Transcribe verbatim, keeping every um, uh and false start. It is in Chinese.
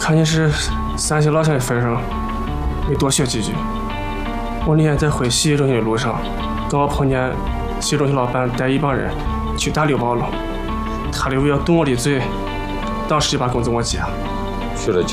看你是陕西老乡的份上，没多学几句。我那天在回洗浴中心的路上，刚好碰见洗浴中心老板带一帮人去打六堡了。他的为了堵我的嘴，当时就把工资我结。 去了